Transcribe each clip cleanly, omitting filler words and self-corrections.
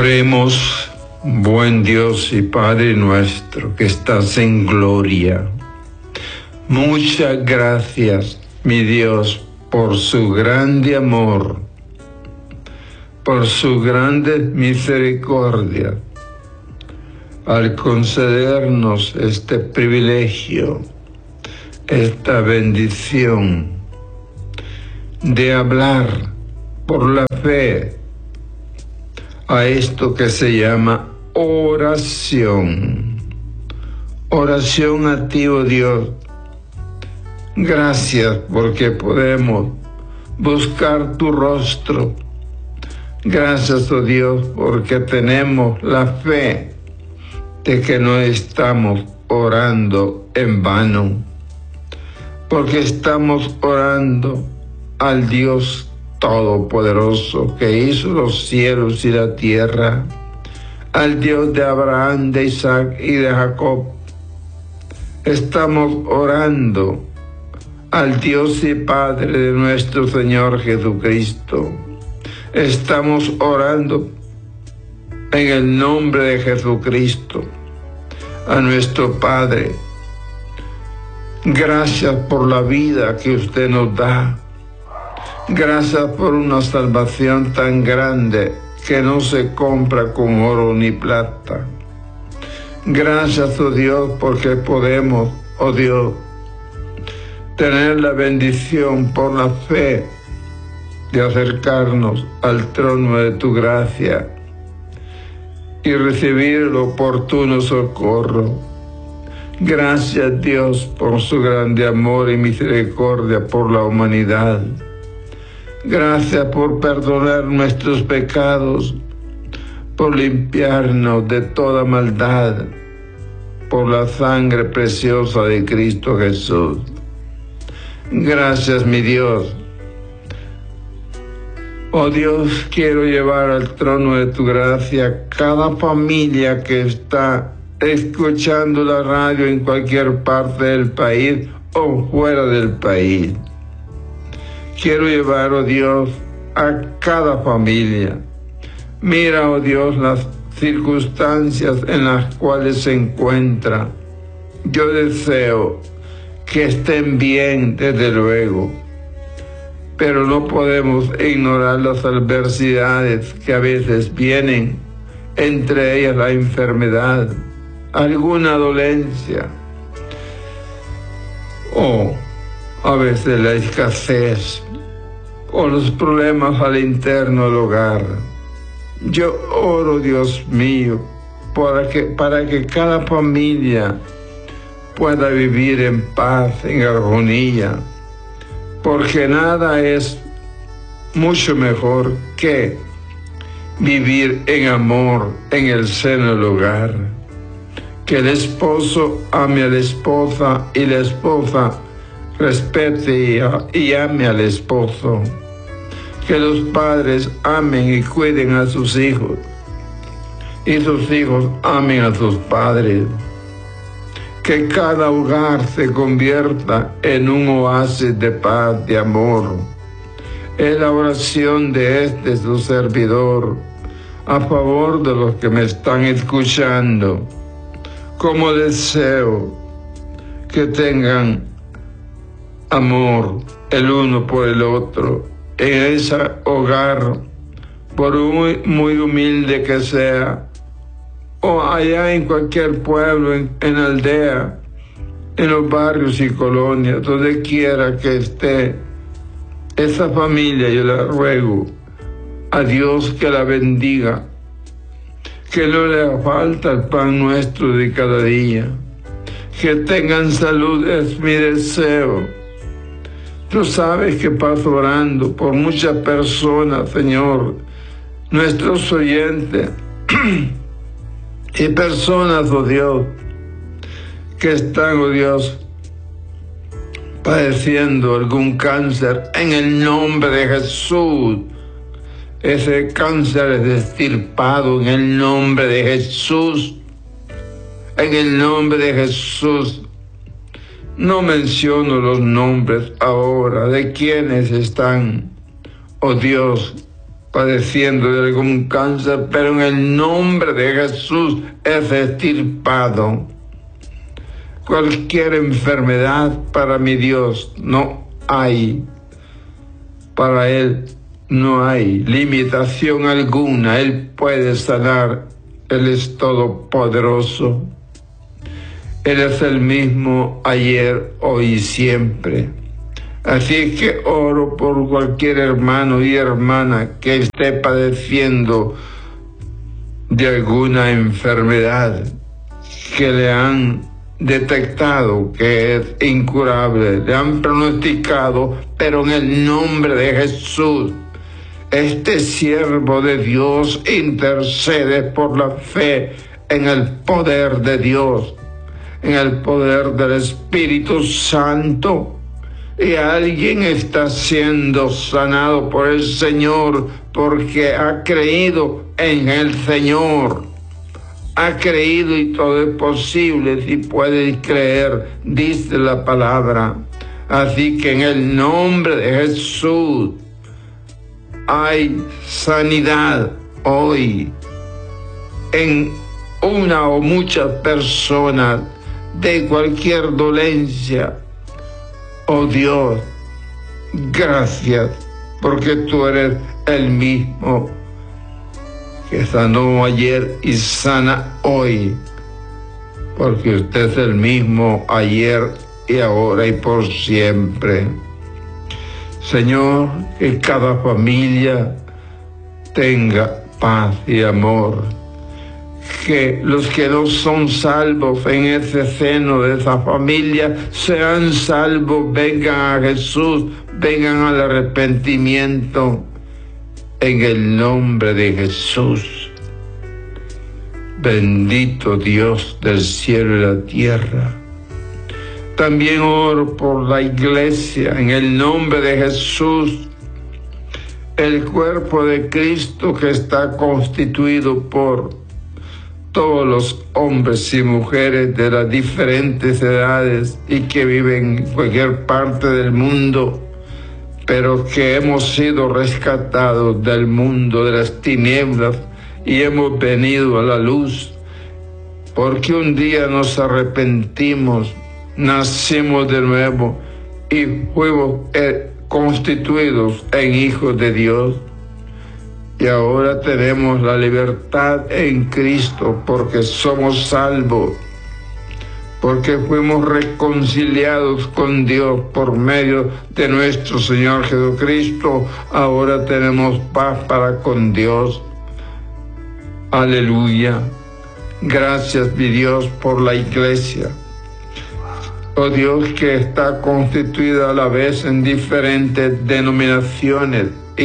Oremos, buen Dios y Padre nuestro, que estás en gloria. Muchas gracias, mi Dios, por su grande amor, por su grande misericordia, al concedernos este privilegio, esta bendición de hablar por la fe a esto que se llama oración. Oración a ti, oh Dios. Gracias porque podemos buscar tu rostro. Gracias, oh Dios, porque tenemos la fe de que no estamos orando en vano, porque estamos orando al Dios Todopoderoso que hizo los cielos y la tierra, al Dios de Abraham, de Isaac y de Jacob. Estamos orando al Dios y Padre de nuestro Señor Jesucristo. Estamos orando en el nombre de Jesucristo a nuestro Padre. Gracias por la vida que usted nos da. Gracias por una salvación tan grande que no se compra con oro ni plata. Gracias, oh Dios, porque podemos, oh Dios, tener la bendición por la fe de acercarnos al trono de tu gracia y recibir el oportuno socorro. Gracias, Dios, por su grande amor y misericordia por la humanidad. Gracias por perdonar nuestros pecados, por limpiarnos de toda maldad, por la sangre preciosa de Cristo Jesús. Gracias, mi Dios. Oh Dios, quiero llevar al trono de tu gracia cada familia que está escuchando la radio en cualquier parte del país o fuera del país. Quiero llevar, oh Dios, a cada familia. Mira, oh Dios, las circunstancias en las cuales se encuentra. Yo deseo que estén bien, desde luego, pero no podemos ignorar las adversidades que a veces vienen, entre ellas la enfermedad, alguna dolencia, o a veces la escasez, o los problemas al interno del hogar. Yo oro, Dios mío, para que cada familia pueda vivir en paz, en armonía, porque nada es mucho mejor que vivir en amor en el seno del hogar. Que el esposo ame a la esposa y la esposa respete y ame al esposo. Que los padres amen y cuiden a sus hijos y sus hijos amen a sus padres. Que cada hogar se convierta en un oasis de paz, de amor. Es la oración de su servidor a favor de los que me están escuchando. Como deseo que tengan amor el uno por el otro en ese hogar, por muy humilde que sea, o allá en cualquier pueblo, en aldea, en los barrios y colonias, donde quiera que esté esa familia. Yo le ruego a Dios que la bendiga, que no le falta el pan nuestro de cada día, que tengan salud, es mi deseo. Tú sabes que paso orando por muchas personas, Señor, nuestros oyentes y personas, oh Dios, que están, oh Dios, padeciendo algún cáncer. En el nombre de Jesús, ese cáncer es extirpado en el nombre de Jesús. En el nombre de Jesús. No menciono los nombres ahora de quienes están, oh Dios, padeciendo de algún cáncer, pero en el nombre de Jesús es extirpado. Cualquier enfermedad para mi Dios no hay. Para Él no hay limitación alguna. Él puede sanar. Él es todopoderoso. Él es el mismo ayer, hoy y siempre. Así que oro por cualquier hermano y hermana que esté padeciendo de alguna enfermedad que le han detectado que es incurable, le han pronosticado, pero en el nombre de Jesús, este siervo de Dios intercede por la fe en el poder de Dios, en el poder del Espíritu Santo. Y alguien está siendo sanado por el Señor porque ha creído en el Señor. Ha creído y todo es posible si puede creer, dice la palabra. Así que en el nombre de Jesús hay sanidad hoy en una o muchas personas de cualquier dolencia. Oh Dios, gracias, porque tú eres el mismo que sanó ayer y sana hoy, porque usted es el mismo ayer y ahora y por siempre. Señor, que cada familia tenga paz y amor. Que los que no son salvos en ese seno de esa familia sean salvos, vengan a Jesús, vengan al arrepentimiento en el nombre de Jesús. Bendito Dios del cielo y la tierra. También oro por la iglesia en el nombre de Jesús, el cuerpo de Cristo que está constituido por todos los hombres y mujeres de las diferentes edades y que viven en cualquier parte del mundo, pero que hemos sido rescatados del mundo de las tinieblas y hemos venido a la luz, porque un día nos arrepentimos, nacimos de nuevo y fuimos constituidos en hijos de Dios. Y ahora tenemos la libertad en Cristo porque somos salvos, porque fuimos reconciliados con Dios por medio de nuestro Señor Jesucristo. Ahora tenemos paz para con Dios. Aleluya. Gracias, mi Dios, por la iglesia. Oh Dios, que está constituida a la vez en diferentes denominaciones,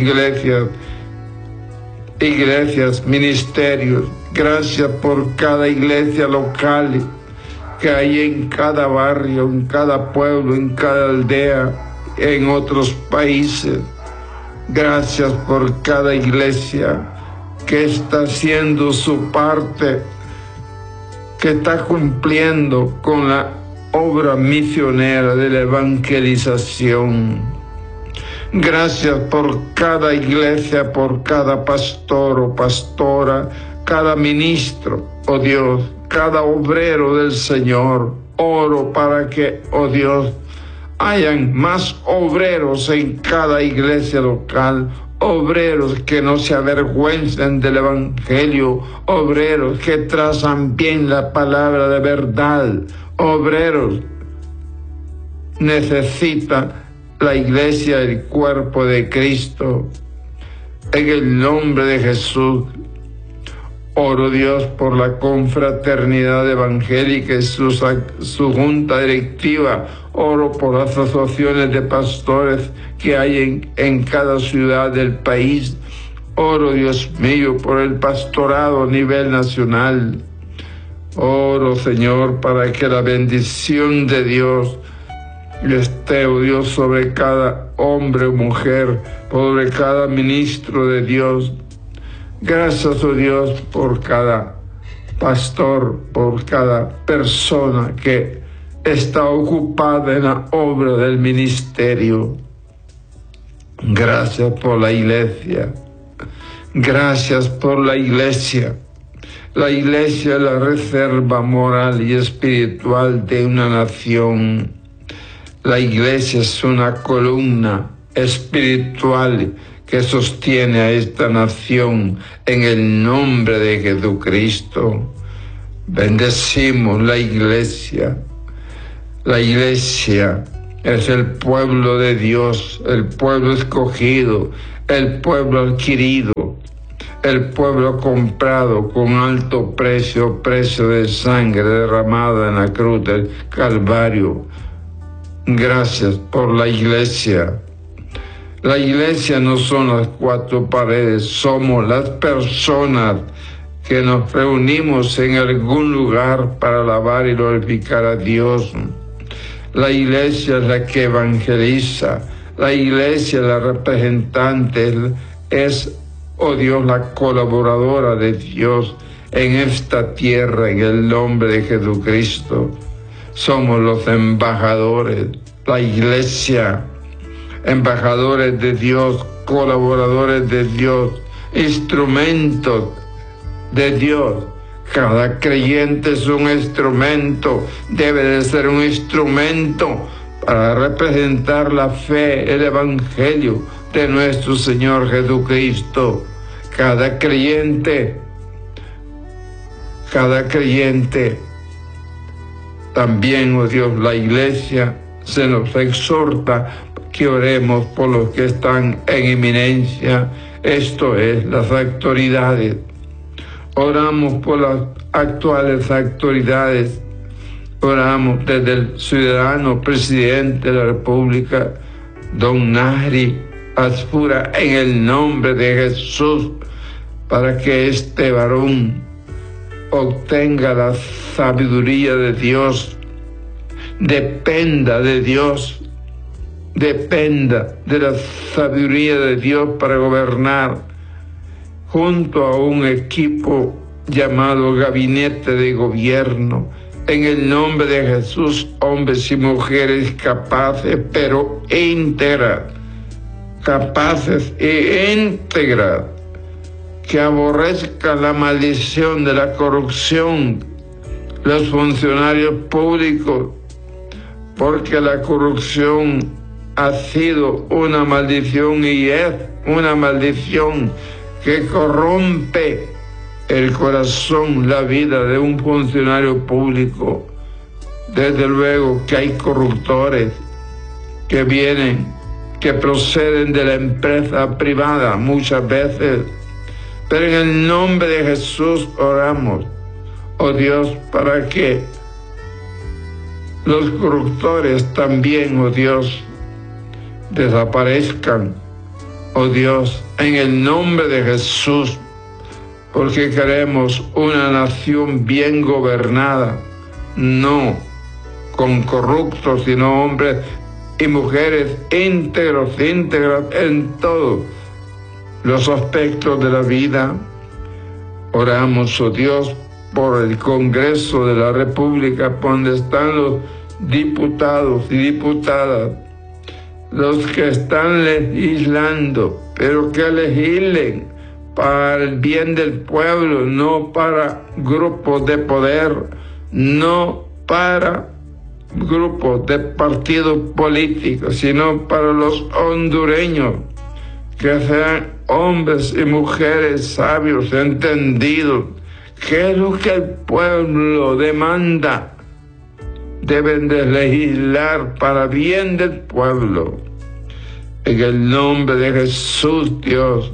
iglesias, ministerios. Gracias por cada iglesia local que hay en cada barrio, en cada pueblo, en cada aldea, en otros países. Gracias por cada iglesia que está haciendo su parte, que está cumpliendo con la obra misionera de la evangelización. Gracias por cada iglesia, por cada pastor o pastora, cada ministro, oh Dios, cada obrero del Señor. Oro para que, oh Dios, hayan más obreros en cada iglesia local, obreros que no se avergüencen del evangelio, obreros que trazan bien la palabra de verdad, obreros necesitan la iglesia, el cuerpo de Cristo. En el nombre de Jesús, oro, Dios, por la confraternidad evangélica y su junta directiva. Oro por las asociaciones de pastores que hay en cada ciudad del país. Oro, Dios mío, por el pastorado a nivel nacional. Oro, Señor, para que la bendición de Dios esté, oh Dios, sobre cada hombre o mujer, sobre cada ministro de Dios. Gracias, oh Dios, por cada pastor, por cada persona que está ocupada en la obra del ministerio. Gracias por la iglesia. Gracias por la iglesia. La iglesia es la reserva moral y espiritual de una nación. La iglesia es una columna espiritual que sostiene a esta nación en el nombre de Jesucristo. Bendecimos la iglesia. La iglesia es el pueblo de Dios, el pueblo escogido, el pueblo adquirido, el pueblo comprado con alto precio, precio de sangre derramada en la cruz del Calvario. Gracias por la iglesia. La iglesia no son las cuatro paredes, somos las personas que nos reunimos en algún lugar para alabar y glorificar a Dios. La iglesia es la que evangeliza, la iglesia, la representante, es, oh Dios, la colaboradora de Dios en esta tierra, en el nombre de Jesucristo. Somos los embajadores, la iglesia, embajadores de Dios, colaboradores de Dios, instrumentos de Dios. Cada creyente es un instrumento, debe de ser un instrumento para representar la fe, el evangelio de nuestro Señor Jesucristo. Cada creyente, también, oh Dios, la iglesia se nos exhorta que oremos por los que están en eminencia, esto es, las autoridades. Oramos por las actuales autoridades, oramos desde el ciudadano presidente de la República, don Nahri Aspura, en el nombre de Jesús, para que este varón obtenga la sabiduría de Dios, dependa de Dios, dependa de la sabiduría de Dios para gobernar, junto a un equipo llamado Gabinete de Gobierno, en el nombre de Jesús, hombres y mujeres capaces, pero íntegras, capaces e íntegras, que aborrezcan la maldición de la corrupción, los funcionarios públicos, porque la corrupción ha sido una maldición y es una maldición que corrompe el corazón, la vida de un funcionario público. Desde luego que hay corruptores que vienen, que proceden de la empresa privada muchas veces, pero en el nombre de Jesús oramos, oh Dios, para que los corruptores también, oh Dios, desaparezcan, oh Dios, en el nombre de Jesús, porque queremos una nación bien gobernada, no con corruptos, sino hombres y mujeres íntegras en todos los aspectos de la vida. Oramos, oh Dios, por el Congreso de la República, donde están los diputados y diputadas, los que están legislando, pero que legislen para el bien del pueblo, no para grupos de poder, no para grupos de partidos políticos, sino para los hondureños, que sean hombres y mujeres sabios, entendidos, que es lo que el pueblo demanda. Deben de legislar para bien del pueblo. En el nombre de Jesús, Dios,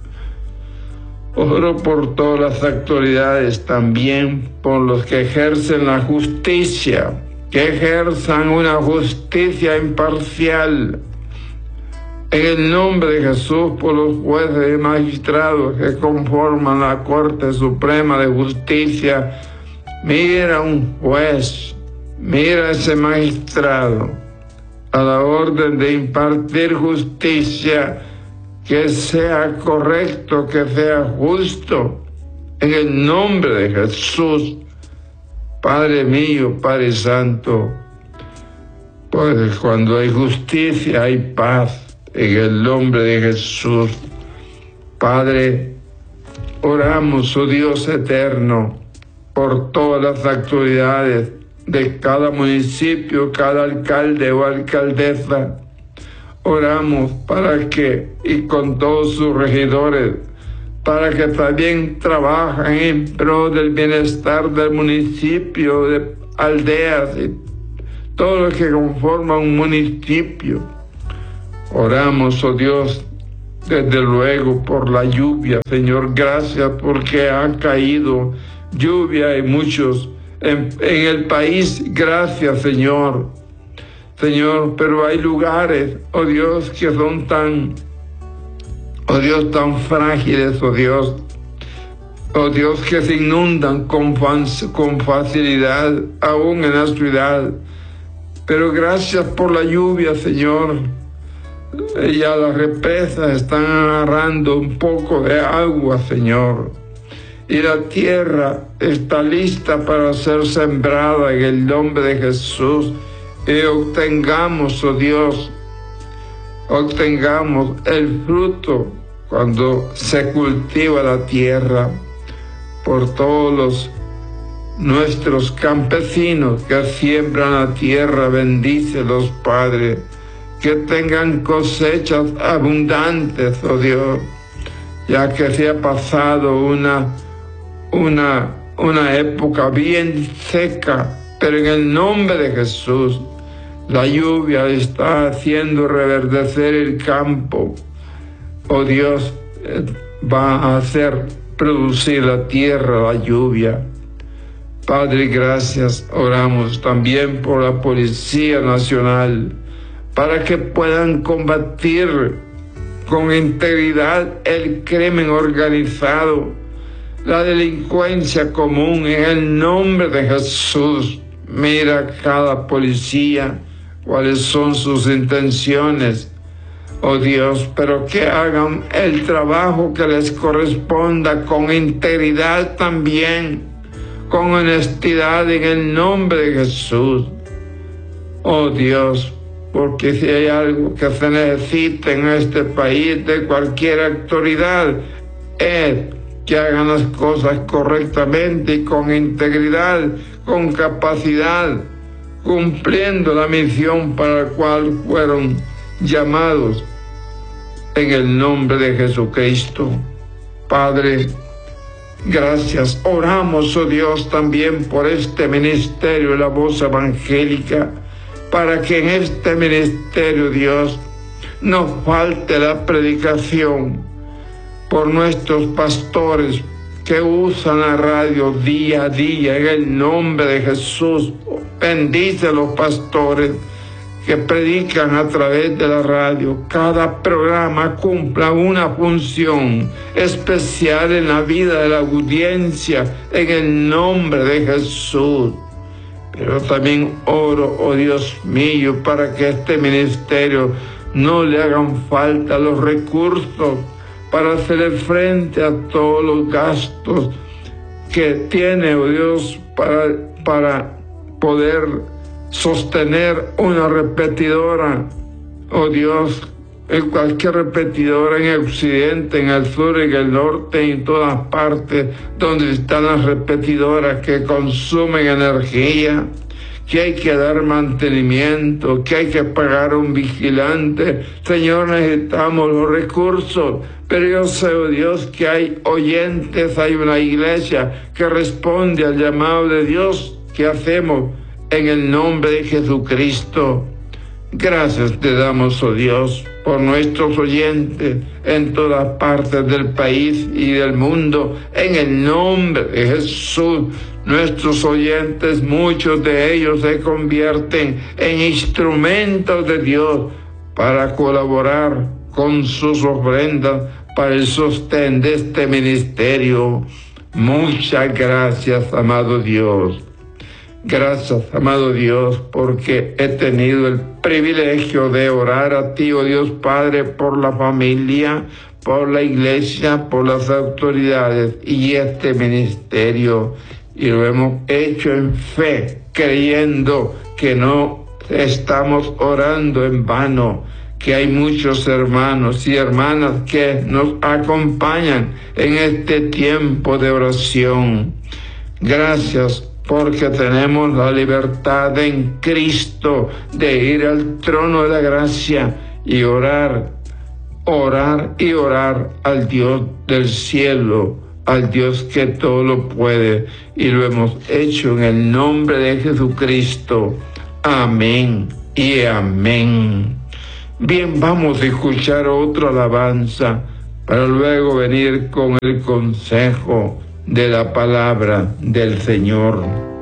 oro por todas las autoridades, también por los que ejercen la justicia, que ejerzan una justicia imparcial. En el nombre de Jesús, por los jueces y magistrados que conforman la Corte Suprema de Justicia. Mira un juez, mira ese magistrado, a la orden de impartir justicia, que sea correcto, que sea justo, en el nombre de Jesús. Padre mío, Padre Santo, pues cuando hay justicia hay paz, en el nombre de Jesús. Padre, Oramos, oh Dios eterno, por todas las autoridades de cada municipio, cada alcalde o alcaldesa. Oramos para que, y con todos sus regidores, para que también trabajen en pro del bienestar del municipio, de aldeas y todo lo que conforma un municipio. Oramos, oh Dios, desde luego por la lluvia, Señor, gracias porque ha caído lluvia y muchos en el país, gracias, Señor. Señor, pero hay lugares, oh Dios, que son tan frágiles, oh Dios, que se inundan con facilidad, aún en la ciudad. Pero gracias por la lluvia, Señor. Ya las represas están agarrando un poco de agua, Señor. Y la tierra está lista para ser sembrada en el nombre de Jesús. Y obtengamos, oh Dios, el fruto cuando se cultiva la tierra. Por todos nuestros campesinos que siembran la tierra, bendícelos, Padre, que tengan cosechas abundantes, oh Dios, ya que se ha pasado una época bien seca, pero en el nombre de Jesús, la lluvia está haciendo reverdecer el campo. Oh Dios, va a hacer producir la tierra, la lluvia. Padre, gracias. Oramos también por la Policía Nacional, para que puedan combatir con integridad el crimen organizado, la delincuencia común, en el nombre de Jesús. Mira cada policía, cuáles son sus intenciones, oh Dios, pero que hagan el trabajo que les corresponda con integridad también, con honestidad, en el nombre de Jesús. Oh Dios, porque si hay algo que se necesita en este país de cualquier autoridad, es que hagan las cosas correctamente y con integridad, con capacidad, cumpliendo la misión para la cual fueron llamados, en el nombre de Jesucristo. Padre, gracias. Oramos, oh Dios, también por este ministerio de la voz evangélica, para que en este ministerio, Dios, no falte la predicación, por nuestros pastores que usan la radio día a día, en el nombre de Jesús. Bendice a los pastores que predican a través de la radio. Cada programa cumpla una función especial en la vida de la audiencia, en el nombre de Jesús. Pero también oro, oh Dios mío, para que a este ministerio no le hagan falta los recursos para hacerle frente a todos los gastos que tiene, oh Dios, para poder sostener una repetidora, oh Dios, en cualquier repetidora, en el occidente, en el sur, en el norte, en todas partes donde están las repetidoras que consumen energía, que hay que dar mantenimiento, que hay que pagar a un vigilante. Señor, necesitamos los recursos, pero yo sé, oh Dios, que hay oyentes, hay una iglesia que responde al llamado de Dios que hacemos en el nombre de Jesucristo. Gracias te damos, oh Dios, por nuestros oyentes en todas partes del país y del mundo, en el nombre de Jesús. Nuestros oyentes, muchos de ellos se convierten en instrumentos de Dios para colaborar con sus ofrendas para el sostén de este ministerio. Muchas gracias, amado Dios. Gracias, amado Dios, porque he tenido el privilegio de orar a ti, oh Dios Padre, por la familia, por la iglesia, por las autoridades y este ministerio. Y lo hemos hecho en fe, creyendo que no estamos orando en vano, que hay muchos hermanos y hermanas que nos acompañan en este tiempo de oración. Gracias porque tenemos la libertad en Cristo de ir al trono de la gracia y orar al Dios del cielo, al Dios que todo lo puede, y lo hemos hecho en el nombre de Jesucristo. Amén y amén. Bien, vamos a escuchar otra alabanza para luego venir con el consejo de la palabra del Señor.